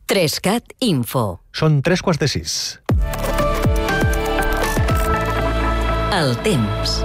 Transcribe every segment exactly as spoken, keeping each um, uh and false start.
Trescat Info. Són tres quarts de sis. El temps.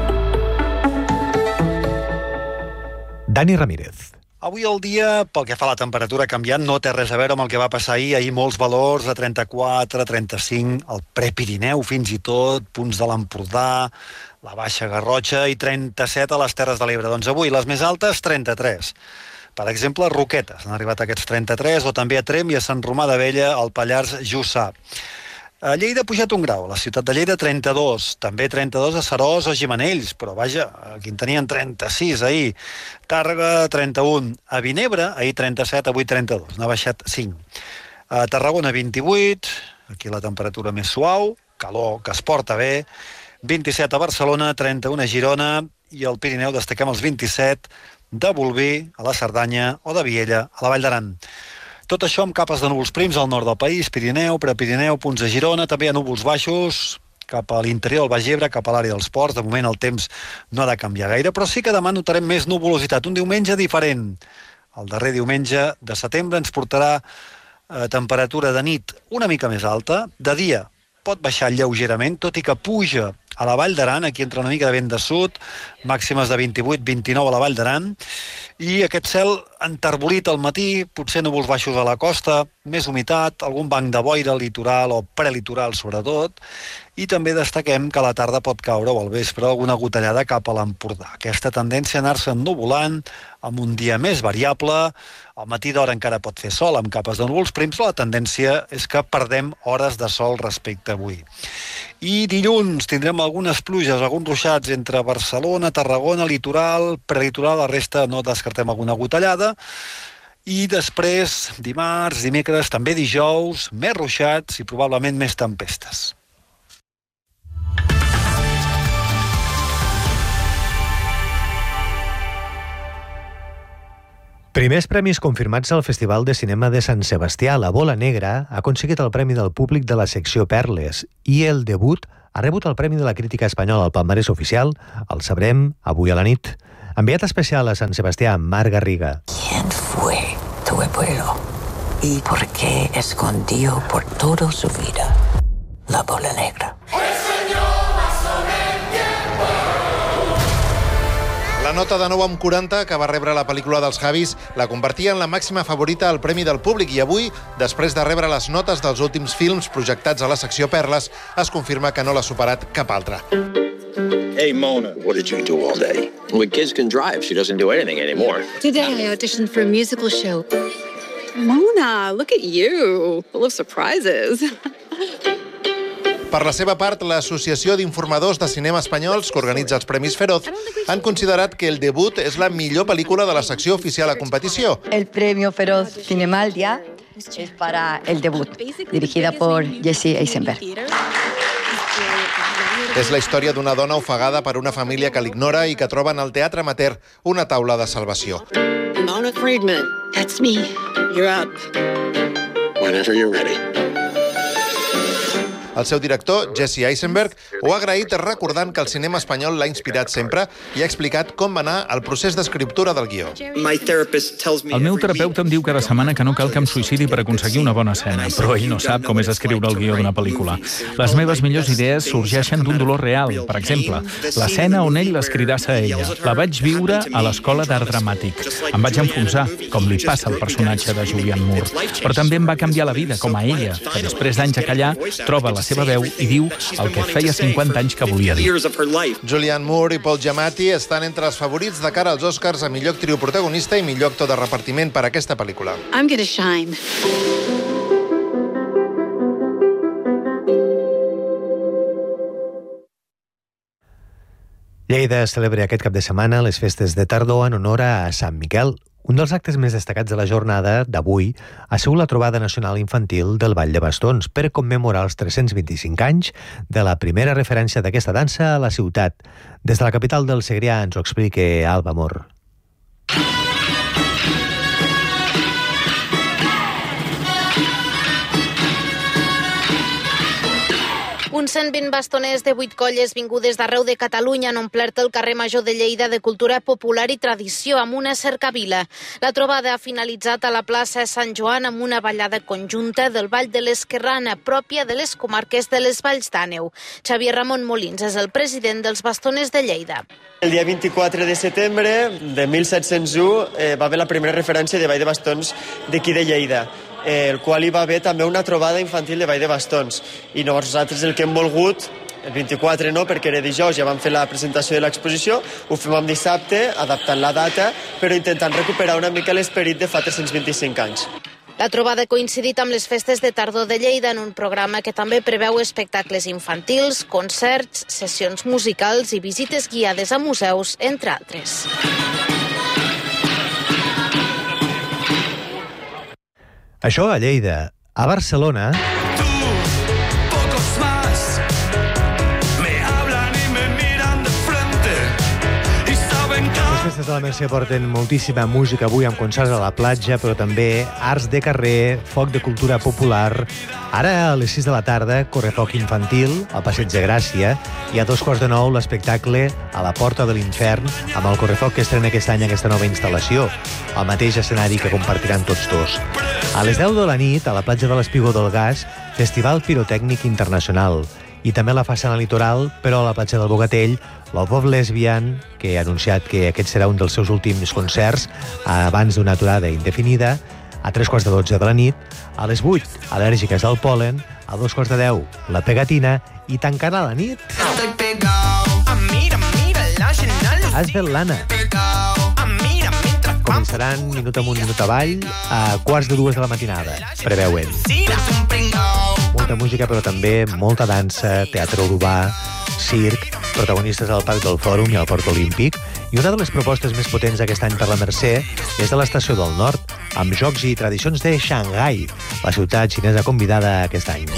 Dani Ramírez. Avui el dia, pel que fa a la temperatura canviant, no té res a veure amb el que va passar ahir. Ahir molts valors de trenta-quatre, trenta-cinc, el Prepirineu fins i tot, punts de l'Empordà, la Baixa Garrotxa i trenta-set a les Terres de l'Ebre. Doncs avui les més altes, trenta-tres. Per exemple, a Roquetes han arribat a aquests trenta-tres, o també a Tremp i a Sant Romà d'Abella, al Pallars Jussà. A Lleida ha pujat un grau, a la ciutat de Lleida trenta-dos, també trenta-dos a Seròs o Gimenells, però vaja, aquí en tenien trenta-sis ahir. Tàrrega trenta-un, a Vinebre ahir trenta-set, avui trenta-dos, n'ha baixat cinc. A Tarragona vint-i-vuit, aquí la temperatura més suau, calor que es porta bé, vint-i-set a Barcelona, trenta-un a Girona i al Pirineu destaquem els vint-i-set de Bolvir, a la Cerdanya o de Viella, a la Vall d'Aran. Tot això amb capes de núvols prims al nord del país, Pirineu, Prepirineu, punts de Girona, també hi ha núvols baixos cap a l'interior del Baix Ebre, cap a l'àrea dels ports. De moment el temps no ha de canviar gaire, però sí que demà notarem més nuvolositat, un diumenge diferent. El darrer diumenge de setembre ens portarà eh, temperatura de nit una mica més alta, de dia pot baixar lleugerament, tot i que puja a la Vall d'Aran, aquí entra una mica de vent de sud, màximes de vint-i-vuit vint-i-nou a la Vall d'Aran, i aquest cel enterbolit al matí, potser núvols baixos a la costa, més humitat, algun banc de boira litoral o prelitoral sobretot, i també destaquem que a la tarda pot caure o al vespre alguna gotellada cap a l'Empordà. Aquesta tendència a anar-se ennuvolant, amb un dia més variable, al matí d'hora encara pot fer sol amb capes de núvols prims, però la tendència és que perdem hores de sol respecte a avui. I dilluns tindrem algunes pluges, alguns ruixats entre Barcelona, Tarragona, litoral, prelitoral, la resta no descartem alguna gotellada. I després, dimarts, dimecres, també dijous, més ruixats i probablement més tempestes. Primers premis confirmats al Festival de Cinema de Sant Sebastià. La Bola Negra ha aconseguit el Premi del Públic de la secció Perles i el debut ha rebut el Premi de la Crítica Espanyola al palmarès oficial. El sabrem avui a la nit. Enviat especial a Sant Sebastià, Marc Garriga. ¿Quién fue tu abuelo? ¿Y por qué escondió por toda su vida la bola negra? La nota de nou amb quaranta que va rebre la pel·lícula dels Javis la convertia en la màxima favorita al Premi del Públic i avui, després de rebre les notes dels últims films projectats a la secció Perles, es confirma que no l'ha superat cap altre. Hey, Mona, what did you do all day? When kids can drive, she doesn't do anything anymore. Today I auditioned for a musical show. Mona, look at you, full of surprises. Per la seva part, l'Associació d'Informadors de Cinema Espanyols, que organitza els Premis Feroz, han considerat que el debut és la millor pel·lícula de la secció oficial a competició. El Premio Feroz Cinemaldia es para el debut, dirigida por Jesse Eisenberg. És la història d'una dona ofegada per una família que l'ignora i que troba en el teatre amateur una taula de salvació. Mona Friedman, that's me. You're up. Whenever you're ready. El seu director, Jesse Eisenberg, ho ha agraït recordant que el cinema espanyol l'ha inspirat sempre i ha explicat com va anar el procés d'escriptura del guió. El meu terapeuta em diu cada setmana que no cal que em suïcidi per aconseguir una bona escena, però ell no sap com és escriure el guió d'una pel·lícula. Les meves millors idees sorgeixen d'un dolor real. Per exemple, l'escena on ell l'escridassa a ella. La vaig viure a l'escola d'art dramàtic. Em vaig enfonsar, com li passa al personatge de Julianne Moore. Però també em va canviar la vida, com a ella, que després d'anys a callar troba la seva veu i diu el que feia cinquanta anys que volia dir. Julianne Moore i Paul Giamatti estan entre els favorits de cara als Oscars a millor actriu protagonista i millor actor de repartiment per a aquesta pel·lícula. I'm gonna shine. Lleida celebra aquest cap de setmana les festes de tardor en honor a Sant Miquel. Un dels actes més destacats de la jornada d'avui ha sigut la trobada nacional infantil del Ball de Bastons per commemorar els tres-cents vint-i-cinc anys de la primera referència d'aquesta dansa a la ciutat. Des de la capital del Segrià ens ho explica Alba Mor. Un Uns cent vint bastoners de vuit colles vingudes d'arreu de Catalunya han omplert el carrer Major de Lleida de cultura popular i tradició amb una cercavila. La trobada ha finalitzat a la plaça Sant Joan amb una ballada conjunta del Ball de l'Esquerrana, pròpia de les comarques de les Valls d'Àneu. Xavier Ramon Molins és el president dels bastoners de Lleida. El dia vint-i-quatre de setembre de mil set-cents u eh, va haver la primera referència de Ball de Bastons d'aquí de Lleida, eh, el qual hi va haver també una trobada infantil de Ball de Bastons. I llavors nosaltres el que hem volgut, el vint-i-quatre no, perquè era dijous, ja vam fer la presentació de l'exposició, ho fem amb dissabte, adaptant la data, però intentant recuperar una mica l'esperit de fa tres-cents vint-i-cinc anys. La trobada ha coincidit amb les festes de tardor de Lleida en un programa que també preveu espectacles infantils, concerts, sessions musicals i visites guiades a museus, entre altres. Això a Lleida. A Barcelona... Les festes de la Mercè porten moltíssima música avui amb concerts a la platja, però també arts de carrer, foc de cultura popular. Ara, a les sis de la tarda, correfoc infantil, al Passeig de Gràcia, i a dos quarts de nou l'espectacle A la porta de l'infern, amb el correfoc que estrena aquest any aquesta nova instal·lació, al mateix escenari que compartiran tots dos. A les deu de la nit, a la platja de l'Espigó del Gas, Festival Pirotècnic Internacional. I també la façana litoral, però a la platja del Bogatell, Love of Lesbian, que ha anunciat que aquest serà un dels seus últims concerts abans d'una aturada indefinida, a tres quarts de dotze de la nit, a les vuit, Al·lèrgiques al pol·len, a dos quarts de deu, La Pegatina, i tancarà la nit Asbel·lana. Començaran minut amunt, minut avall, a quarts de dues de la matinada, preveuen. Molta música, però també molta dansa, teatre urbà, circ, protagonistes al Parc del Fòrum i al Port Olímpic. I una de les propostes més potents aquest any per la Mercè és de l'Estació del Nord, amb jocs i tradicions de Xangai, la ciutat xinesa convidada aquest any.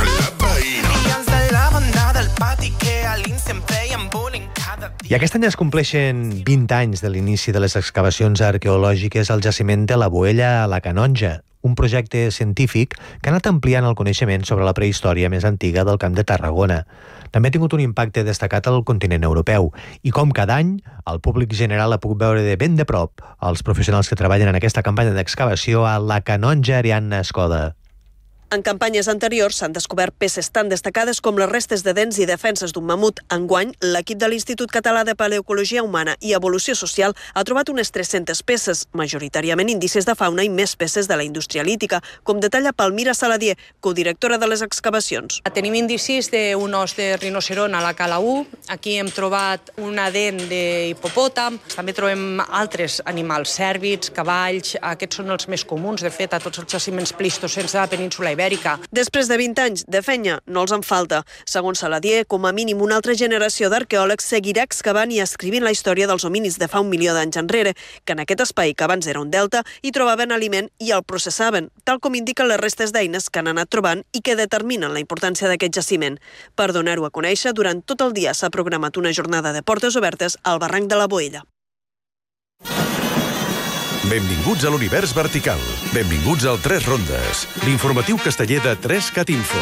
I aquest any es compleixen vint anys de l'inici de les excavacions arqueològiques al jaciment de la Boella a la Canonja, un projecte científic que ha anat ampliant el coneixement sobre la prehistòria més antiga del Camp de Tarragona. També ha tingut un impacte destacat al continent europeu i, com cada any, el públic general ha pogut veure de ben de prop els professionals que treballen en aquesta campanya d'excavació a la Canonja Ariadna Escoda. En campanyes anteriors s'han descobert peces tan destacades com les restes de dents i defenses d'un mamut. Enguany, l'equip de l'Institut Català de Paleoecologia Humana i Evolució Social ha trobat unes tres-centes peces, majoritàriament indicis de fauna i més peces de la indústria lítica, com detalla Palmira Saladier, codirectora de les excavacions. Tenim indicis d'un os de rinoceront a la Cala u, aquí hem trobat una dent d'hipopòtam, també trobem altres animals, cèrvids, cavalls, aquests són els més comuns, de fet, a tots els jaciments plistocens de la península Ibèrica. Després de vint anys de feina, no els en falta. Segons Saladier, com a mínim una altra generació d'arqueòlegs seguirà excavant i escrivint la història dels homínids de fa un milió d'anys enrere, que en aquest espai, que abans era un delta, hi trobaven aliment i el processaven, tal com indiquen les restes d'eines que han anat trobant i que determinen la importància d'aquest jaciment. Per donar-ho a conèixer, durant tot el dia s'ha programat una jornada de portes obertes al barranc de la Boella. Benvinguts a l'univers vertical. Benvinguts al Tres Rondes, l'informatiu casteller de tres cat info.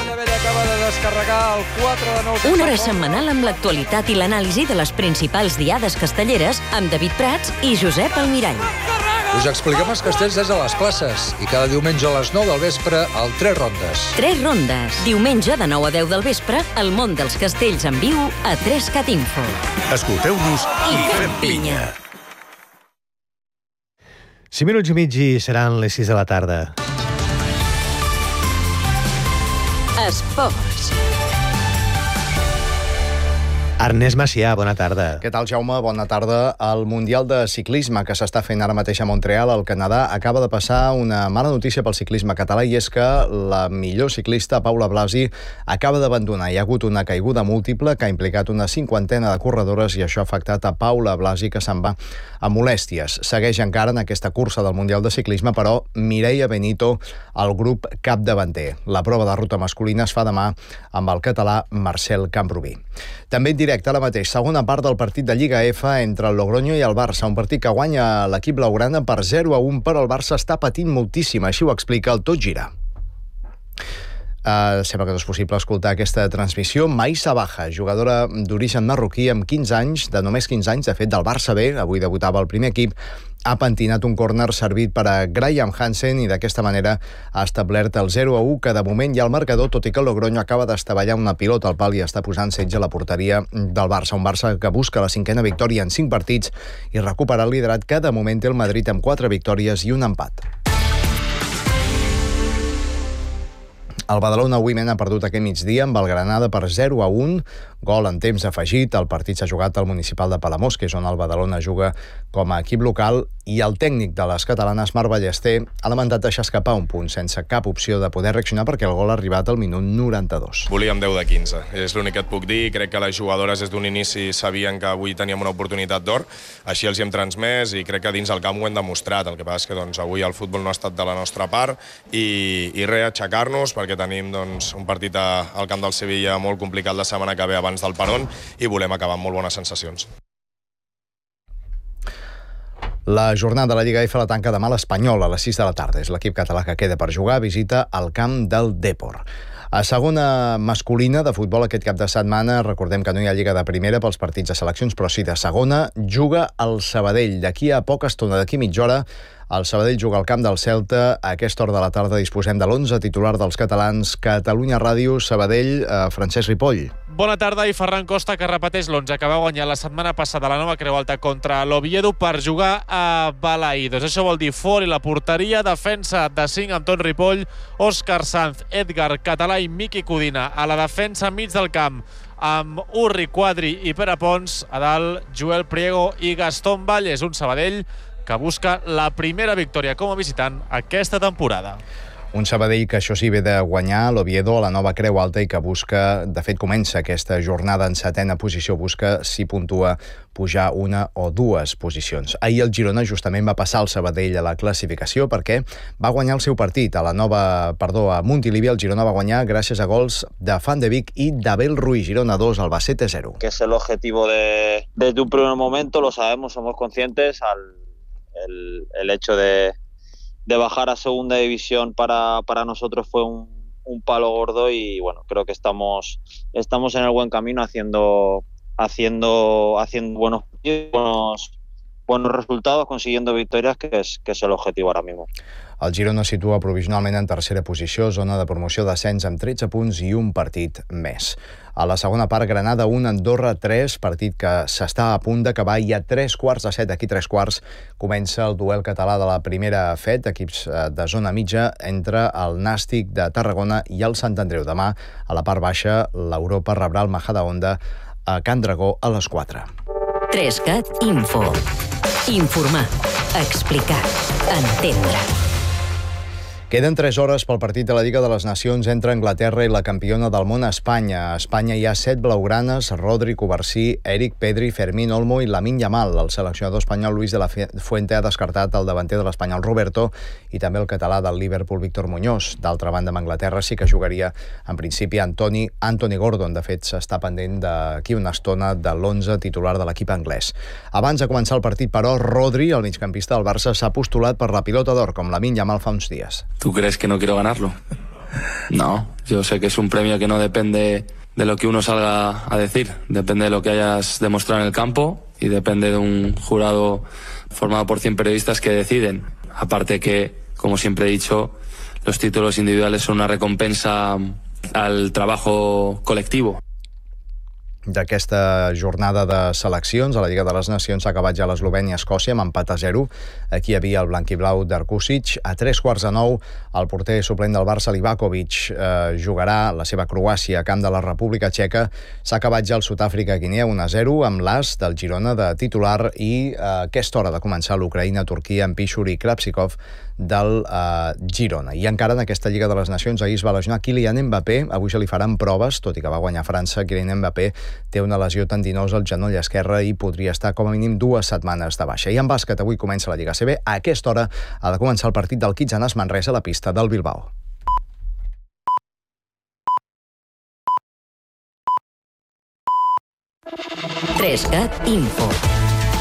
Una hora setmanal amb l'actualitat i l'anàlisi de les principals diades castelleres amb David Prats i Josep Almirall. Us expliquem els castells des de les classes i cada diumenge a les nou del vespre al Tres Rondes. Tres Rondes. Diumenge de nou a deu del vespre, el món dels castells en viu a tres cat info. Escolteu-nos i, i fem pinya. cinc minuts i mig i seran les sis de la tarda. Esports. Ernest Macià, bona tarda. Què tal, Jaume? Bona tarda. El Mundial de Ciclisme que s'està fent ara mateix a Montreal, al Canadà, acaba de passar una mala notícia pel ciclisme català, i és que la millor ciclista, Paula Blasi, acaba d'abandonar. Hi ha hagut una caiguda múltiple que ha implicat una cinquantena de corredores i això ha afectat a Paula Blasi, que se'n va amb molèsties. Segueix encara en aquesta cursa del Mundial de Ciclisme, però Mireia Benito, el grup capdavanter. La prova de ruta masculina es fa demà amb el català Marcel Camprubí. També en directe ara mateix, segona part del partit de Lliga F entre el Logroño i el Barça, un partit que guanya l'equip blaugrana per zero a un, però el Barça està patint moltíssim, així ho explica el Tot Gira. Uh, sembla que no és possible escoltar aquesta transmissió. Maïssa Baja, jugadora d'origen marroquí amb quinze anys, de només quinze anys, de fet del Barça B, avui debutava al primer equip, ha pentinat un córner servit per a Graham Hansen i d'aquesta manera ha establert el zero a u, que de moment hi ha al marcador, tot i que el Logroño acaba d'estavellar una pilota al pal i està posant setge a la porteria del Barça. Un Barça que busca la cinquena victòria en cinc partits i recuperar el liderat que de moment té el Madrid amb quatre victòries i un empat. El Badalona avui ha perdut aquest migdia amb el Granada per zero a un, gol en temps afegit. El partit s'ha jugat al municipal de Palamós, que és on el Badalona juga com a equip local, i el tècnic de les catalanes, Marc Ballester, ha lamentat deixar escapar un punt sense cap opció de poder reaccionar perquè el gol ha arribat al minut noranta-dos. Volíem deu de quinze, és l'únic que et puc dir. Crec que les jugadores des d'un inici sabien que avui teníem una oportunitat d'or, així els hi hem transmès i crec que dins el camp ho hem demostrat. El que passa és que doncs, avui el futbol no ha estat de la nostra part i, i res, aixecar-nos perquè tenim doncs, un partit a, al camp del Sevilla molt complicat la setmana que ve abans del Perón i volem acabar amb molt bones sensacions. La jornada de la Lliga F la tanca demà l'Espanyol a les sis de la tarda. És l'equip català que queda per jugar, visita al camp del Depor. A segona masculina de futbol aquest cap de setmana, recordem que no hi ha Lliga de primera pels partits de seleccions, però sí de segona, juga el Sabadell. D'aquí a poca estona, d'aquí mitja hora, el Sabadell juga al camp del Celta. A aquesta hora de la tarda disposem de l'onze titular dels catalans. Catalunya Ràdio, Sabadell, eh, Francesc Ripoll. Bona tarda, i Ferran Costa, que repeteix l'onze que va guanyar la setmana passada la Nova Creu Alta contra l'Oviedo per jugar a Balaïdos. Això vol dir fora i la porteria, defensa de cinc amb Ton Ripoll, Òscar Sanz, Edgar Català i Miqui Codina. A la defensa mig del camp amb Urri Quadri i Pere Pons, a dalt Joel Priego i Gastón Valles. Un Sabadell que busca la primera victòria com a visitant aquesta temporada. Un Sabadell que això sí ve de guanyar l'Oviedo a la Nova Creu Alta i que busca, de fet comença aquesta jornada en setena posició, busca si puntua pujar una o dues posicions. Ahir el Girona justament va passar el Sabadell a la classificació perquè va guanyar el seu partit a la nova, perdó, a Montilivi. El Girona va guanyar gràcies a gols de Fan de Vic i d'Abel Ruiz. Girona dos, Albacete zero. Que es el objetivo de, desde un primer momento, lo sabemos, somos conscientes al el, el hecho de de bajar a segunda división para, para nosotros fue un, un palo gordo y bueno, creo que estamos, estamos en el buen camino haciendo, haciendo, haciendo buenos, buenos, buenos resultados, consiguiendo victorias, que es, que es el objetivo ahora mismo. El Girona situa provisionalment en tercera posició, zona de promoció d'ascens amb tretze punts i un partit més. A la segona part, Granada un, Andorra tres, partit que s'està a punt d'acabar i a tres quarts de set, aquí tres quarts, comença el duel català de la primera F E T, equips de zona mitja, entre el Nàstic de Tarragona i el Sant Andreu. Demà, a la part baixa, l'Europa rebrà el Majadahonda a Can Dragó a les quatre. Trescat Info. Informar, explicar, entendre. Queden tres hores pel partit de la Lliga de les Nacions entre Anglaterra i la campiona del món, Espanya. A Espanya hi ha set blaugranes: Rodri, Covarsí, Eric, Pedri, Fermín Olmo i Lamine Yamal. El seleccionador espanyol Luis de la Fuente ha descartat el davanter de l'Espanyol Roberto i també el català del Liverpool Víctor Muñoz. D'altra banda, amb Anglaterra sí que jugaria en principi Anthony, Anthony Gordon. De fet, s'està pendent d'aquí una estona de l'onze titular de l'equip anglès. Abans de començar el partit, però, Rodri, el migcampista del Barça, s'ha postulat per la pilota d'or, com Lamine Yamal fa uns dies. ¿Tú crees que no quiero ganarlo? No, yo sé que es un premio que no depende de lo que uno salga a decir, depende de lo que hayas demostrado en el campo y depende de un jurado formado por cien periodistas que deciden. Aparte que, como siempre he dicho, los títulos individuales son una recompensa al trabajo colectivo. D'aquesta jornada de seleccions a la Lliga de les Nacions s'ha acabat ja l'Eslovènia-Escòcia amb empat a zero. Aquí hi havia el blanquiblau d'Arkusic. A tres quarts de nou, el porter suplent del Barça, Livakovic, eh, jugarà la seva Croàcia a camp de la República Txeca. S'ha acabat ja el Sud-àfrica-Guinea un a zero amb l'as del Girona de titular i a aquesta hora de començar l'Ucraïna-Turquia amb Pichur i Krapsikov del eh, Girona. I encara en aquesta Lliga de les Nacions ahir es va lesionar Kylian Mbappé. Avui se li faran proves, tot i que va guanyar França. Kylian Mbappé té una lesió tendinosa al genoll esquerre i podria estar com a mínim dues setmanes de baixa. I en bàsquet avui comença la Lliga A C B. A aquesta hora ha de començar el partit del Kitsanas Manresa a la pista del Bilbao. Trescat Info.